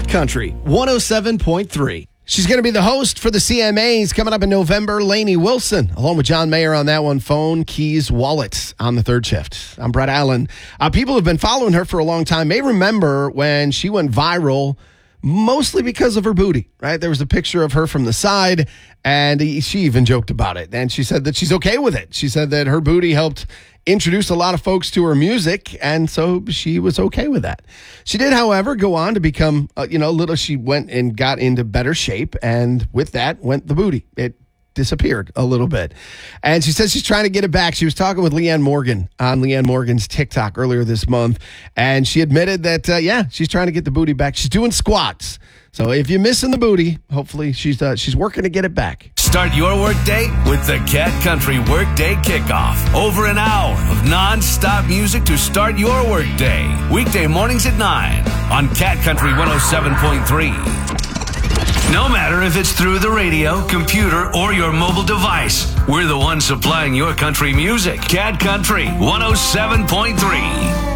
Cat Country 107.3. She's going to be the host for the CMAs coming up in November. Lainey Wilson, along with John Mayer on that one. Phone, keys, wallets on the third shift. I'm Brett Allen. People who've been following her for a long time may remember when she went viral, mostly because of her booty, right? There was a picture of her from the side, and she even joked about it. And she said that she's okay with it. She said that her booty helped introduce a lot of folks to her music, and so she was okay with that. She did, however, go on to become, she went and got into better shape, and with that went the booty. It disappeared a little bit. And she says she's trying to get it back. She was talking with Leanne Morgan on Leanne Morgan's TikTok earlier this month, and she admitted that, she's trying to get the booty back. She's doing squats. So if you're missing the booty, hopefully she's working to get it back. Start your workday with the Cat Country Workday Kickoff. Over an hour of non-stop music to start your workday. Weekday mornings at 9 on Cat Country 107.3. No matter if it's through the radio, computer, or your mobile device, we're the ones supplying your country music. Cat Country 107.3.